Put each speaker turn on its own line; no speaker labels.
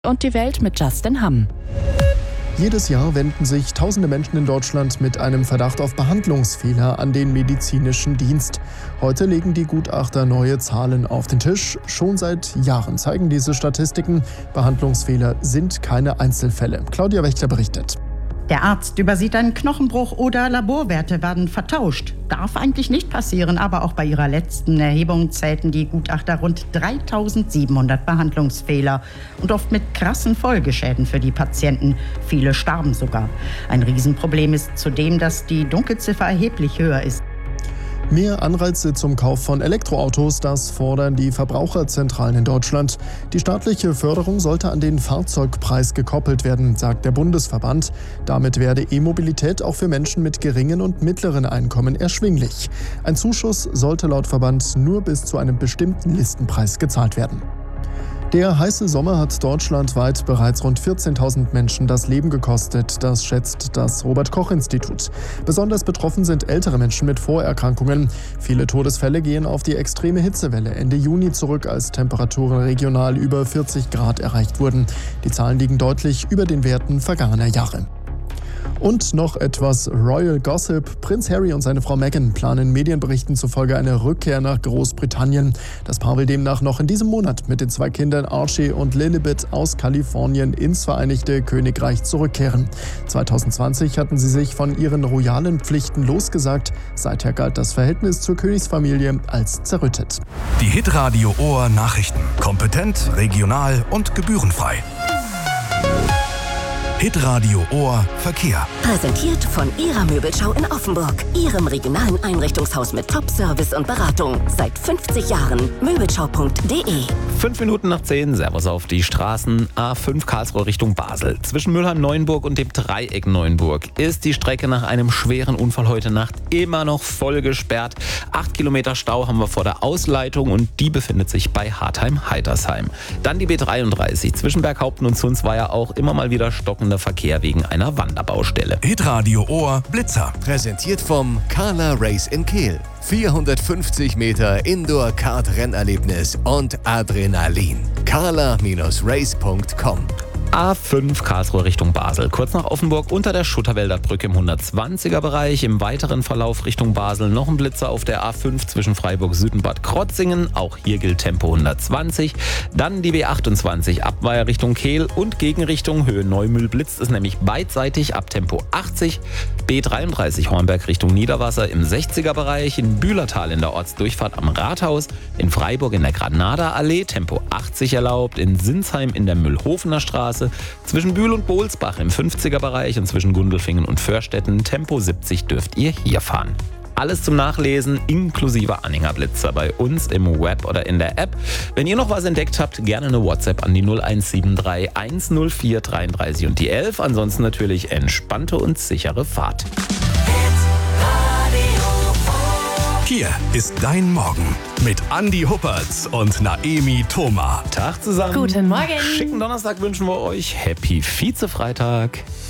Und die Welt mit Justin Hamm.
Jedes Jahr wenden sich tausende Menschen in Deutschland mit einem Verdacht auf Behandlungsfehler an den medizinischen Dienst. Heute legen die Gutachter neue Zahlen auf den Tisch. Schon seit Jahren zeigen diese Statistiken, Behandlungsfehler sind keine Einzelfälle. Claudia Wächter berichtet.
Der Arzt übersieht einen Knochenbruch oder Laborwerte werden vertauscht. Darf eigentlich nicht passieren, aber auch bei ihrer letzten Erhebung zählten die Gutachter rund 3700 Behandlungsfehler und oft mit krassen Folgeschäden für die Patienten. Viele starben sogar. Ein Riesenproblem ist zudem, dass die Dunkelziffer erheblich höher ist.
Mehr Anreize zum Kauf von Elektroautos, das fordern die Verbraucherzentralen in Deutschland. Die staatliche Förderung sollte an den Fahrzeugpreis gekoppelt werden, sagt der Bundesverband. Damit werde E-Mobilität auch für Menschen mit geringen und mittleren Einkommen erschwinglich. Ein Zuschuss sollte laut Verband nur bis zu einem bestimmten Listenpreis gezahlt werden. Der heiße Sommer hat deutschlandweit bereits rund 14.000 Menschen das Leben gekostet. Das schätzt das Robert-Koch-Institut. Besonders betroffen sind ältere Menschen mit Vorerkrankungen. Viele Todesfälle gehen auf die extreme Hitzewelle Ende Juni zurück, als Temperaturen regional über 40 Grad erreicht wurden. Die Zahlen liegen deutlich über den Werten vergangener Jahre. Und noch etwas Royal Gossip. Prinz Harry und seine Frau Meghan planen Medienberichten zufolge eine Rückkehr nach Großbritannien. Das Paar will demnach noch in diesem Monat mit den 2 Kindern Archie und Lilibet aus Kalifornien ins Vereinigte Königreich zurückkehren. 2020 hatten sie sich von ihren royalen Pflichten losgesagt. Seither galt das Verhältnis zur Königsfamilie als zerrüttet.
Die Hitradio Ohr Nachrichten. Kompetent, regional und gebührenfrei. Hitradio Ohr Verkehr.
Präsentiert von Ihrer Möbelschau in Offenburg. Ihrem regionalen Einrichtungshaus mit Top-Service und Beratung. Seit 50 Jahren. Möbelschau.de.
9:05. Servus auf die Straßen. A5 Karlsruhe Richtung Basel. Zwischen Mülheim-Neuenburg und dem Dreieck Neuenburg ist die Strecke nach einem schweren Unfall heute Nacht immer noch voll gesperrt. 8 Kilometer Stau haben wir vor der Ausleitung und die befindet sich bei Hartheim-Heitersheim. Dann die B33 zwischen Berghaupten und Zunzweier, auch immer mal wieder stockender Verkehr wegen einer Wanderbaustelle.
Hitradio Ohr Blitzer.
Präsentiert vom Carla Race in Kehl. 450 Meter Indoor-Kart-Rennerlebnis und Adrenalin. carla-race.com.
A5 Karlsruhe Richtung Basel. Kurz nach Offenburg unter der Schutterwälder Brücke im 120er Bereich. Im weiteren Verlauf Richtung Basel noch ein Blitzer auf der A5 zwischen Freiburg Süd und Bad Krotzingen. Auch hier gilt Tempo 120. Dann die B28 Abweier Richtung Kehl und Gegenrichtung Höhe Neumühl blitzt es nämlich beidseitig ab Tempo 80. B33 Hornberg Richtung Niederwasser im 60er Bereich. In Bühlertal in der Ortsdurchfahrt am Rathaus. In Freiburg in der Granada-Allee Tempo 80 erlaubt. In Sinsheim in der Mühlhofener Straße. Zwischen Bühl und Bohlsbach im 50er-Bereich und zwischen Gundelfingen und Förstetten Tempo 70 dürft ihr hier fahren. Alles zum Nachlesen inklusive Anhängerblitzer bei uns im Web oder in der App. Wenn ihr noch was entdeckt habt, gerne eine WhatsApp an die 0173 104 33 und die 11. Ansonsten natürlich entspannte und sichere Fahrt.
Hier ist dein Morgen mit Andi Huppertz und Naemi Thoma.
Tag zusammen.
Guten Morgen.
Schicken Donnerstag wünschen wir euch. Happy Vize-Freitag.